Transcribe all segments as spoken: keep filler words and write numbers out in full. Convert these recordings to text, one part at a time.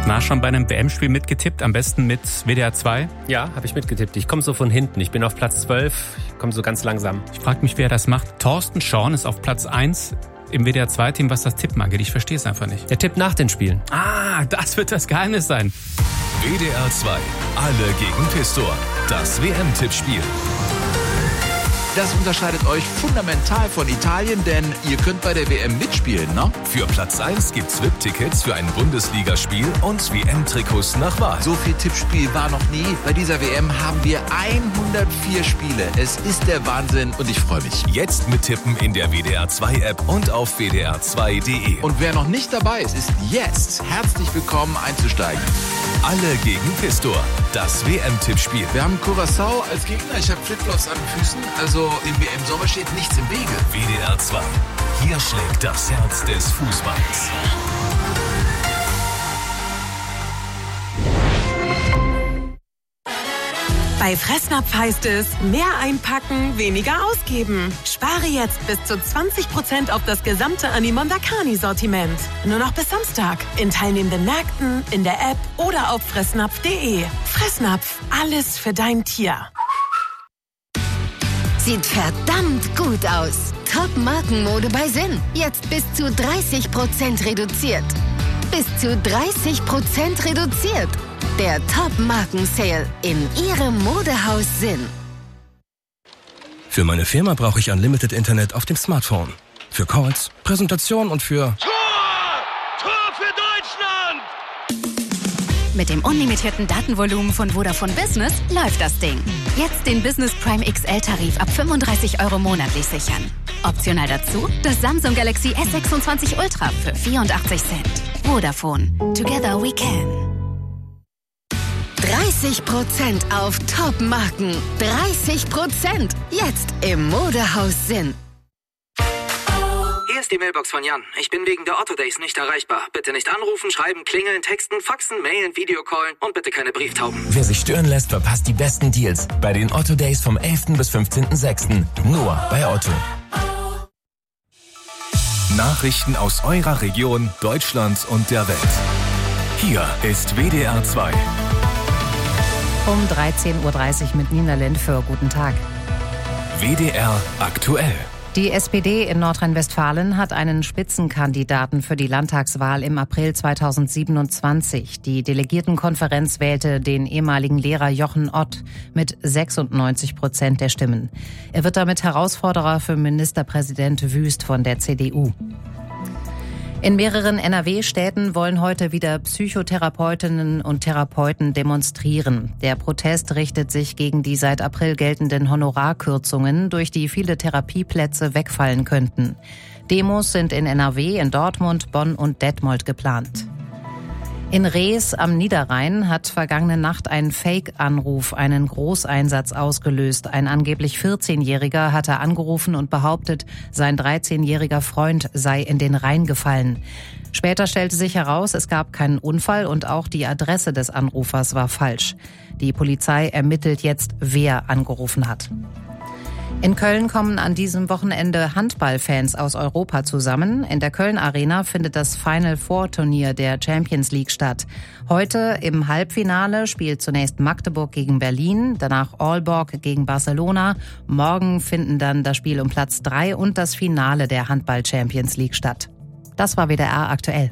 Na, schon bei einem W M-Spiel mitgetippt, am besten mit W D R zwei? Ja, habe ich mitgetippt. Ich komme so von hinten. Ich bin auf Platz zwölf, ich komme so ganz langsam. Ich frage mich, wer das macht. Thorsten Schorn ist auf Platz eins im W D R zwei Team, was das Tippen angeht. Ich verstehe es einfach nicht. Der tippt nach den Spielen. Ah, das wird das Geheimnis sein. W D R zwei, alle gegen Pistor. Das W M-Tippspiel. Das unterscheidet euch fundamental von Italien, denn ihr könnt bei der W M mitspielen, ne? Für Platz eins gibt's V I P-Tickets für ein Bundesligaspiel und W M-Trikots nach Wahl. So viel Tippspiel war noch nie. Bei dieser W M haben wir hundertvier Spiele. Es ist der Wahnsinn und ich freue mich. Jetzt mittippen in der W D R zwei App und auf w d r zwei punkt d e. Und wer noch nicht dabei ist, ist jetzt herzlich willkommen einzusteigen. Alle gegen Pistor. Das W M-Tippspiel. Wir haben Curaçao als Gegner. Ich habe Flipflops an den Füßen. Also im W M-Sommer steht nichts im Wege. W D R zwei. Hier schlägt das Herz des Fußballs. Bei Fressnapf heißt es, mehr einpacken, weniger ausgeben. Spare jetzt bis zu zwanzig Prozent auf das gesamte Animonda Carni-Sortiment. Nur noch bis Samstag. In teilnehmenden Märkten, in der App oder auf fressnapf punkt de. Fressnapf, alles für dein Tier. Sieht verdammt gut aus. Top-Markenmode bei Sinn. Jetzt bis zu dreißig Prozent reduziert. Bis zu dreißig Prozent reduziert. Der Top-Marken-Sale in Ihrem Modehaus Sinn. Für meine Firma brauche ich Unlimited Internet auf dem Smartphone. Für Calls, Präsentation und für... Tor! Tor für Deutschland! Mit dem unlimitierten Datenvolumen von Vodafone Business läuft das Ding. Jetzt den Business Prime X L-Tarif ab fünfunddreißig Euro monatlich sichern. Optional dazu das Samsung Galaxy S sechsundzwanzig Ultra für vierundachtzig Cent. Vodafone. Together we can. dreißig Prozent auf Top-Marken. dreißig Prozent. Jetzt im Modehaus Sinn. Hier ist die Mailbox von Jan. Ich bin wegen der Otto Days nicht erreichbar. Bitte nicht anrufen, schreiben, klingeln, texten, faxen, mailen, Videocallen und bitte keine Brieftauben. Wer sich stören lässt, verpasst die besten Deals bei den Otto Days vom elften bis fünfzehnten sechsten Nur bei Otto. Nachrichten aus eurer Region, Deutschland und der Welt. Hier ist W D R zwei. Um dreizehn Uhr dreißig mit Nina Lindför. Guten Tag. W D R aktuell. Die S P D in Nordrhein-Westfalen hat einen Spitzenkandidaten für die Landtagswahl im April zweitausendsiebenundzwanzig. Die Delegiertenkonferenz wählte den ehemaligen Lehrer Jochen Ott mit sechsundneunzig Prozent der Stimmen. Er wird damit Herausforderer für Ministerpräsident Wüst von der C D U. In mehreren N R W-Städten wollen heute wieder Psychotherapeutinnen und Therapeuten demonstrieren. Der Protest richtet sich gegen die seit April geltenden Honorarkürzungen, durch die viele Therapieplätze wegfallen könnten. Demos sind in N R W, in Dortmund, Bonn und Detmold geplant. In Rees am Niederrhein hat vergangene Nacht ein Fake-Anruf einen Großeinsatz ausgelöst. Ein angeblich vierzehnjähriger hatte angerufen und behauptet, sein dreizehnjähriger Freund sei in den Rhein gefallen. Später stellte sich heraus, es gab keinen Unfall und auch die Adresse des Anrufers war falsch. Die Polizei ermittelt jetzt, wer angerufen hat. In Köln kommen an diesem Wochenende Handballfans aus Europa zusammen. In der Köln Arena findet das Final Four Turnier der Champions League statt. Heute im Halbfinale spielt zunächst Magdeburg gegen Berlin, danach Aalborg gegen Barcelona. Morgen finden dann das Spiel um Platz drei und das Finale der Handball Champions League statt. Das war W D R aktuell.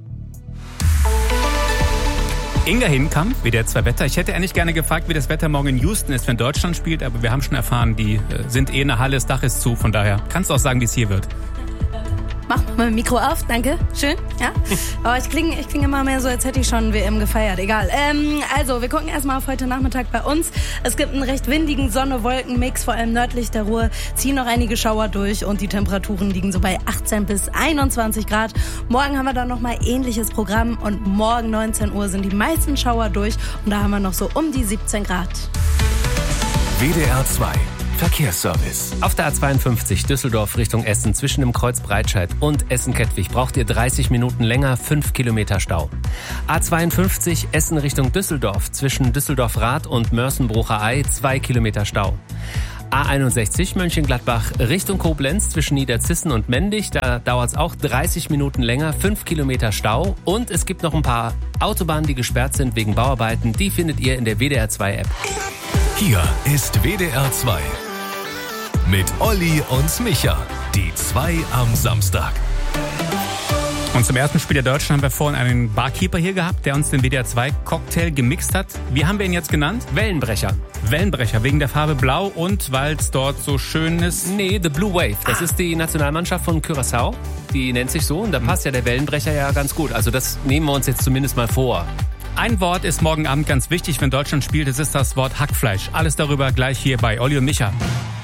Inga Hinkamp, W D R zwei Wetter. Ich hätte eigentlich gerne gefragt, wie das Wetter morgen in Houston ist, wenn Deutschland spielt, aber wir haben schon erfahren, die äh, sind eh in der Halle, das Dach ist zu, von daher kannst du auch sagen, wie es hier wird. Mach mal mein Mikro auf, danke, schön, ja. Aber ich klinge ich kling immer mehr so, als hätte ich schon W M gefeiert, egal. Ähm, also, wir gucken erstmal auf heute Nachmittag bei uns. Es gibt einen recht windigen Sonne-Wolken-Mix, vor allem nördlich der Ruhr ziehen noch einige Schauer durch und die Temperaturen liegen so bei achtzehn bis einundzwanzig Grad. Morgen haben wir dann nochmal ähnliches Programm und morgen neunzehn Uhr sind die meisten Schauer durch und da haben wir noch so um die siebzehn Grad. W D R zwei Verkehrsservice. Auf der A zweiundfünfzig Düsseldorf Richtung Essen zwischen dem Kreuz Breitscheid und Essen-Kettwig braucht ihr dreißig Minuten länger, fünf Kilometer Stau. A zweiundfünfzig Essen Richtung Düsseldorf zwischen Düsseldorf-Rath und Mörsenbrucher Ei zwei Kilometer Stau. A einundsechzig Mönchengladbach Richtung Koblenz zwischen Niederzissen und Mendig. Da dauert es auch dreißig Minuten länger, fünf Kilometer Stau. Und es gibt noch ein paar Autobahnen, die gesperrt sind wegen Bauarbeiten. Die findet ihr in der W D R zwei App. Hier ist W D R zwei. Mit Olli und Micha. Die zwei am Samstag. Und zum ersten Spiel der Deutschen haben wir vorhin einen Barkeeper hier gehabt, der uns den W D R zwei Cocktail gemixt hat. Wie haben wir ihn jetzt genannt? Wellenbrecher. Wellenbrecher, wegen der Farbe Blau und weil es dort so schön ist. Nee, The Blue Wave. Das ah. ist die Nationalmannschaft von Curaçao. Die nennt sich so und da passt ja der Wellenbrecher ja ganz gut. Also das nehmen wir uns jetzt zumindest mal vor. Ein Wort ist morgen Abend ganz wichtig, wenn Deutschland spielt. Das ist das Wort Hackfleisch. Alles darüber gleich hier bei Olli und Micha.